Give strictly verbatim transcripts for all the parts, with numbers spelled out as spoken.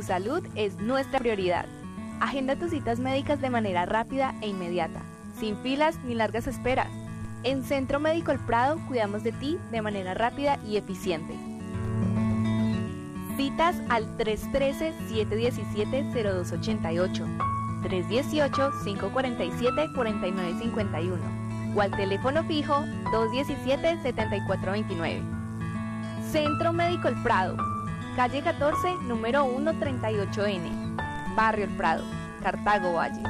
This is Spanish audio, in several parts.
Tu salud es nuestra prioridad. Agenda tus citas médicas de manera rápida e inmediata, sin filas ni largas esperas. En Centro Médico El Prado cuidamos de ti de manera rápida y eficiente. Citas al tres uno tres, siete uno siete, cero dos ocho ocho, tres uno ocho, cinco cuatro siete, cuatro nueve cinco uno o al teléfono fijo dos uno siete, siete cuatro dos nueve. Centro Médico El Prado, calle catorce, número ciento treinta y ocho ene, Barrio El Prado, Cartago Valle.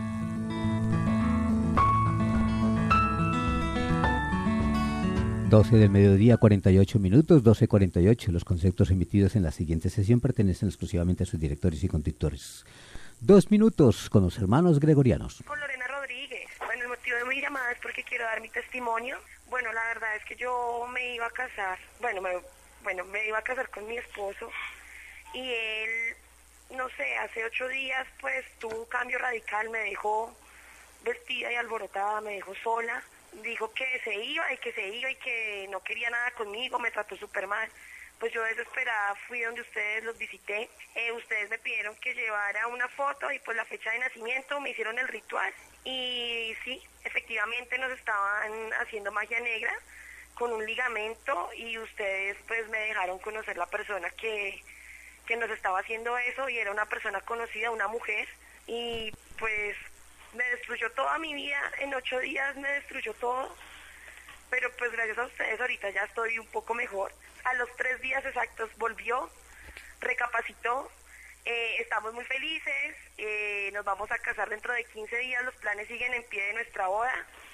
doce del mediodía, cuarenta y ocho minutos, doce cuarenta y ocho. Los conceptos emitidos en la siguiente sesión pertenecen exclusivamente a sus directores y conductores. Dos minutos con los hermanos gregorianos. Con Lorena Rodríguez. Bueno, el motivo de mi llamada es porque quiero dar mi testimonio. Bueno, la verdad es que yo me iba a casar, bueno, me, bueno, me iba a casar con mi esposo y él, no sé, hace ocho días pues tuvo un cambio radical, me dejó vestida y alborotada, me dejó sola. Dijo que se iba y que se iba y que no quería nada conmigo, me trató súper mal. Pues yo desesperada fui donde ustedes, los visité. Eh, ustedes me pidieron que llevara una foto y pues la fecha de nacimiento, me hicieron el ritual. Y sí, efectivamente nos estaban haciendo magia negra con un ligamento y ustedes pues me dejaron conocer la persona que, que nos estaba haciendo eso y era una persona conocida, una mujer. Y pues me destruyó toda mi vida, en ocho días me destruyó todo, pero pues gracias a ustedes ahorita ya estoy un poco mejor. A los tres días exactos volvió, recapacitó, eh, estamos muy felices, eh, nos vamos a casar dentro de quince días, los planes siguen en pie de nuestra boda.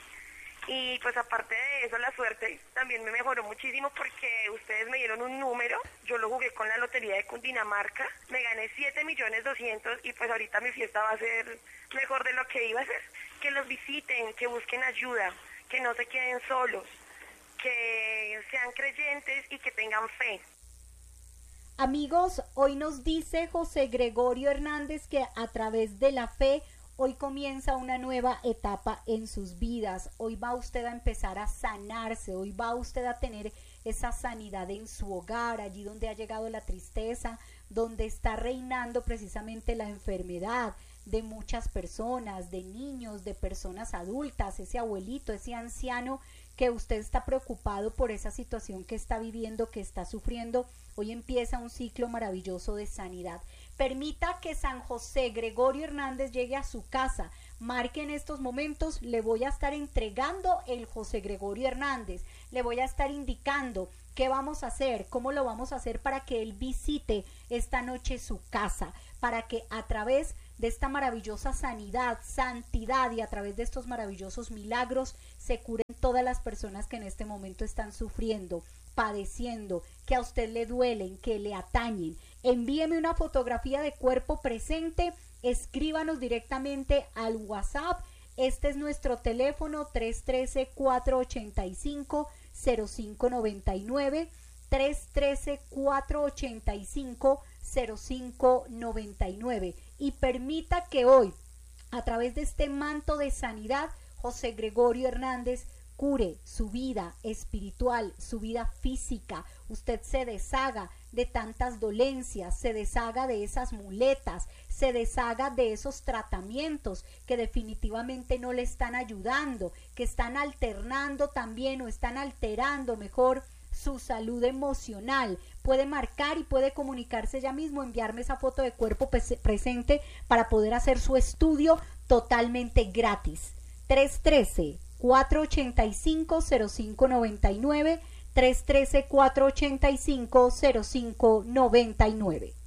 Y pues aparte de eso, la suerte también me mejoró muchísimo porque ustedes me dieron un número, yo lo jugué con la lotería de Cundinamarca, me gané siete millones doscientos y pues ahorita mi fiesta va a ser mejor de lo que iba a ser. Que los visiten, que busquen ayuda, que no se queden solos, que sean creyentes y que tengan fe. Amigos, hoy nos dice José Gregorio Hernández que a través de la fe hoy comienza una nueva etapa en sus vidas. Hoy va usted a empezar a sanarse, hoy va usted a tener esa sanidad en su hogar, allí donde ha llegado la tristeza, donde está reinando precisamente la enfermedad de muchas personas, de niños, de personas adultas, ese abuelito, ese anciano que usted está preocupado por esa situación que está viviendo, que está sufriendo. Hoy empieza un ciclo maravilloso de sanidad. Permita que San José Gregorio Hernández llegue a su casa. Marque en estos momentos, le voy a estar entregando el José Gregorio Hernández. Le voy a estar indicando qué vamos a hacer, cómo lo vamos a hacer para que él visite esta noche su casa, para que a través de esta maravillosa sanidad, santidad y a través de estos maravillosos milagros se curen todas las personas que en este momento están sufriendo, padeciendo, que a usted le duelen, que le atañen. Envíeme una fotografía de cuerpo presente, escríbanos directamente al WhatsApp. Este es nuestro teléfono tres uno tres, cuatro ocho cinco, cero cinco nueve nueve, tres uno tres, cuatro ocho cinco, cero cinco nueve nueve, y permita que hoy, a través de este manto de sanidad, José Gregorio Hernández cure su vida espiritual, su vida física. Usted se deshaga de tantas dolencias, se deshaga de esas muletas, se deshaga de esos tratamientos que definitivamente no le están ayudando, que están alternando también o están alterando mejor su salud emocional. Puede marcar y puede comunicarse ya mismo, enviarme esa foto de cuerpo presente para poder hacer su estudio totalmente gratis. tres uno tres, cuatro ocho cinco, cero cinco nueve nueve, tres uno tres, cuatro ocho cinco, cero cinco nueve nueve.